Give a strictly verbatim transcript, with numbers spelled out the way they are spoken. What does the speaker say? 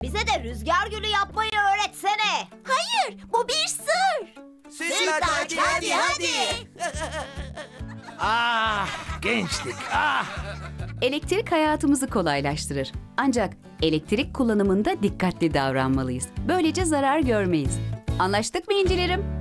Bize de rüzgar gülü yapmayı öğretsene. Hayır, bu bir sır. Sütlaç, hadi hadi. Ah, gençlik, ah! Elektrik hayatımızı kolaylaştırır. Ancak elektrik kullanımında dikkatli davranmalıyız. Böylece zarar görmeyiz. Anlaştık mı incilerim?